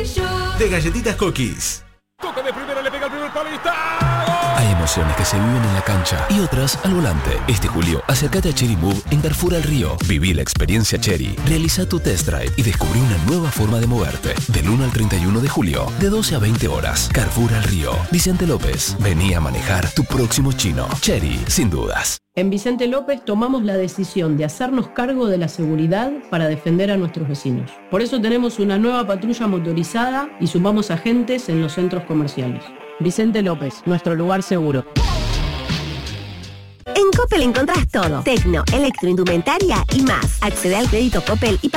de Galletitas Cookies. Toca de primera, le pega el primer palo y está. Hay emociones que se viven en la cancha y otras al volante. Este julio, acércate a Cherry Move en Carrefour al Río. Viví la experiencia Cherry. Realiza tu test drive y descubrí una nueva forma de moverte. Del 1 al 31 de julio, de 12 a 20 horas. Carrefour al Río. Vicente López. Vení a manejar tu próximo chino. Cherry, sin dudas. En Vicente López tomamos la decisión de hacernos cargo de la seguridad para defender a nuestros vecinos. Por eso tenemos una nueva patrulla motorizada y sumamos agentes en los centros comerciales. Vicente López, nuestro lugar seguro. En Coppel encontrás todo. Tecno, electroindumentaria y más. Accede al crédito Coppel y